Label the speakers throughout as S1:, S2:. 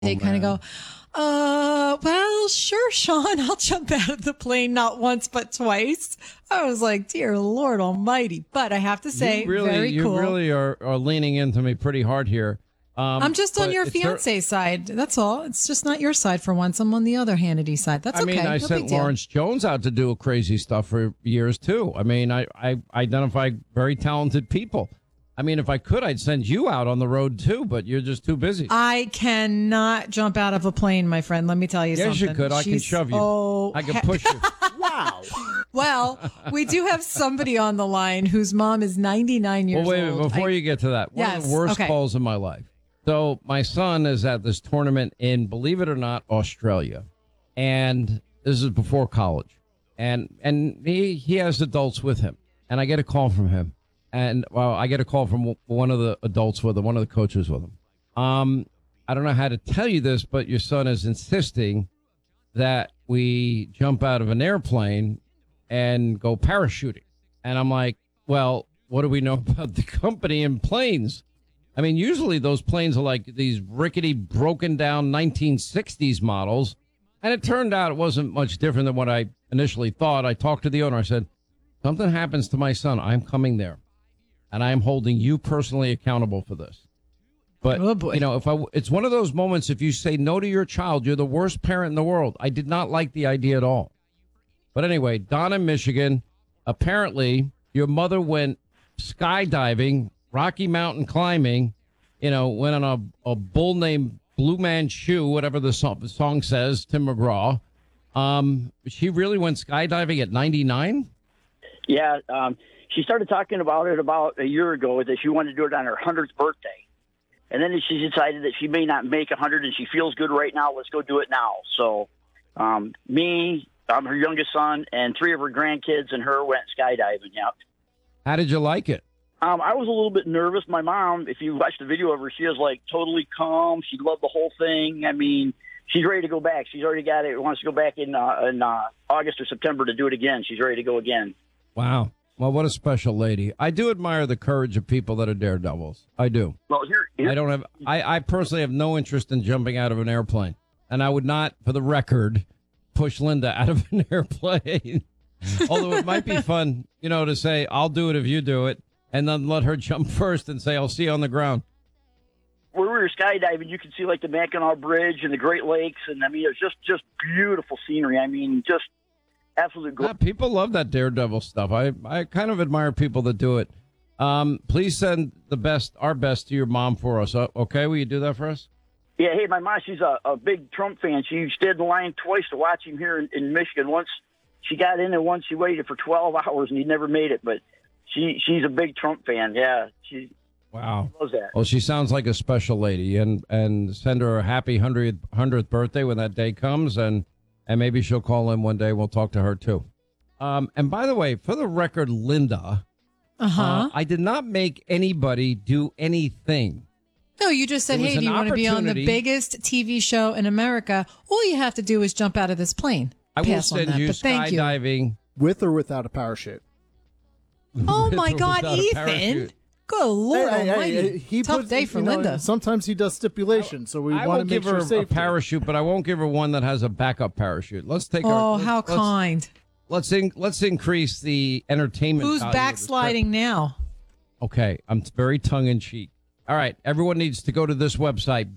S1: They kind of go, well, sure, Sean, I'll jump out of the plane not once but twice. I was like, dear Lord Almighty. But I have to say, very cool.
S2: You really are leaning into me pretty hard here.
S1: I'm just on your fiance's side. That's all. It's just not your side for once. I'm on the other Hannity side. That's okay.
S2: I mean, I sent Lawrence Jones out to do crazy stuff for years, too. I mean, I identify very talented people. I mean, if I could, I'd send you out on the road, too, but you're just too busy.
S1: I cannot jump out of a plane, my friend. Let me tell you something.
S2: Yes, you could. I can shove you. I can push you.
S3: Wow.
S1: Well, we do have somebody on the line whose mom is 99 years old.
S2: Well, wait a minute. Before you get to that, one of the worst calls of my life. So my son is at this tournament in, believe it or not, Australia. And this is before college. And he has adults with him. And I get a call from him. And, well, I get a call from one of the adults with him, one of the coaches with him. I don't know how to tell you this, but your son is insisting that we jump out of an airplane and go parachuting. And I'm like, well, what do we know about the company and planes? I mean, usually those planes are like these rickety, broken down 1960s models. And it turned out it wasn't much different than what I initially thought. I talked to the owner. I said, something happens to my son, I'm coming there. And I am holding you personally accountable for this. But, you know, it's one of those moments, if you say no to your child, you're the worst parent in the world. I did not like the idea at all. But anyway, Don in Michigan, apparently your mother went skydiving, Rocky Mountain climbing, you know, went on a bull named Blue Manchu, whatever the song says, Tim McGraw. She really went skydiving at 99?
S4: Yeah, she started talking about it about a year ago that she wanted to do it on her 100th birthday. And then she decided that she may not make 100 and she feels good right now. Let's go do it now. So I'm her youngest son, and 3 of her grandkids and her went skydiving. Yeah.
S2: How did you like it?
S4: I was a little bit nervous. My mom, if you watch the video of her, she is like totally calm. She loved the whole thing. I mean, she's ready to go back. She's already got it. Wants to go back in August or September to do it again. She's ready to go again.
S2: Wow. Well, what a special lady. I do admire the courage of people that are daredevils. I do.
S4: Well,
S2: I personally have no interest in jumping out of an airplane. And I would not, for the record, push Linda out of an airplane. Although it might be fun, you know, to say, I'll do it if you do it. And then let her jump first and say, I'll see you on the ground.
S4: Where we were skydiving, you could see like the Mackinac Bridge and the Great Lakes. And I mean, it's just beautiful scenery. I mean, just absolute great.
S2: Yeah, people love that daredevil stuff. I kind of admire people that do it. Please send our best to your mom for us. Okay, will you do that for us?
S4: Yeah, hey, my mom, she's a big Trump fan. She stayed in the line twice to watch him here in Michigan. Once she got in and once she waited for 12 hours and he never made it. But she's a big Trump fan. Yeah, she loves that.
S2: Well, she sounds like a special lady. And send her a happy 100th birthday when that day comes. And maybe she'll call in one day. We'll talk to her, too. And by the way, for the record, Linda, I did not make anybody do anything.
S1: No, you just said, hey, do you want to be on the biggest TV show in America? All you have to do is jump out of this plane.
S2: I will send you skydiving.
S3: With or without a parachute?
S1: Oh, my God, Ethan. Good Lord almighty. Tough day for Linda.
S3: Sometimes he does stipulations, so we want to make sure
S2: I will give her a parachute, but I won't give her one that has a backup parachute. Let's take
S1: how kind.
S2: Let's increase the entertainment.
S1: Who's backsliding now?
S2: Okay, I'm very tongue-in-cheek. All right, everyone needs to go to this website,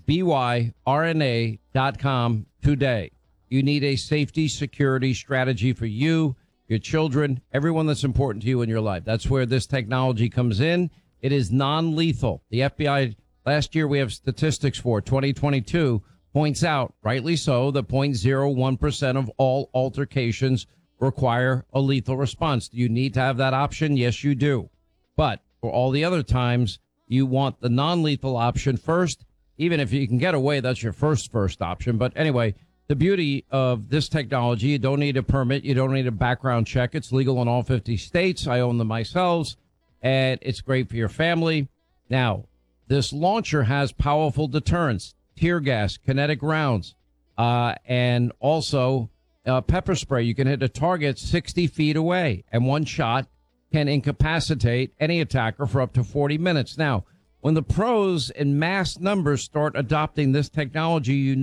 S2: byrna.com today. You need a safety security strategy for you, your children, everyone that's important to you in your life. That's where this technology comes in. It is non-lethal. The FBI, last year we have statistics for 2022, points out, rightly so, that 0.01% of all altercations require a lethal response. Do you need to have that option? Yes, you do. But for all the other times, you want the non-lethal option first. Even if you can get away, that's your first option. But anyway, the beauty of this technology, you don't need a permit. You don't need a background check. It's legal in all 50 states. I own them myself, and it's great for your family. Now, this launcher has powerful deterrents, tear gas, kinetic rounds, and also pepper spray. You can hit a target 60 feet away, and one shot can incapacitate any attacker for up to 40 minutes. Now, when the pros in mass numbers start adopting this technology,